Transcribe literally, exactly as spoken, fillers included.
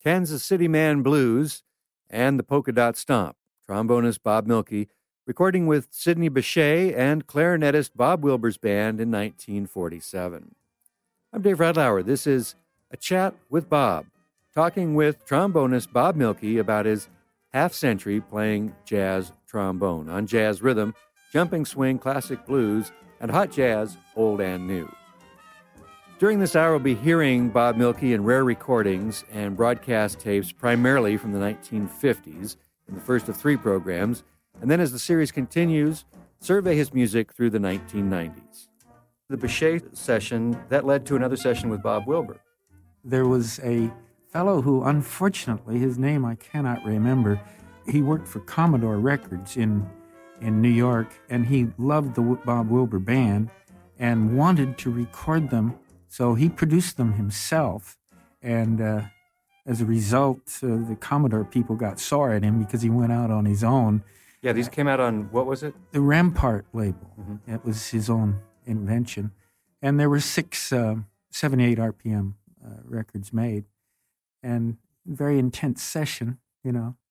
Kansas City Man Blues, and the Polka Dot Stomp. Trombonist Bob Mielke recording with Sidney Bechet and clarinetist Bob Wilbur's band in nineteen forty-seven. I'm Dave Radlauer. This is A Chat with Bob, talking with trombonist Bob Mielke about his half-century playing jazz trombone on Jazz Rhythm, Jumping Swing, Classic Blues, and Hot Jazz, Old and New. During this hour, we'll be hearing Bob Mielke in rare recordings and broadcast tapes primarily from the nineteen fifties in the first of three programs, and then as the series continues, survey his music through the nineteen nineties. The Bechet session, that led to another session with Bob Wilbur. There was a fellow who, unfortunately, his name I cannot remember, he worked for Commodore Records in, in New York, and he loved the Bob Wilbur band and wanted to record them, so he produced them himself, and uh, as a result, uh, the Commodore people got sore at him because he went out on his own. Yeah, these came out on, what was it? The Rampart label. Mm-hmm. It was his own invention. And there were six uh, seventy-eight R P M uh, records made. And very intense session, you know.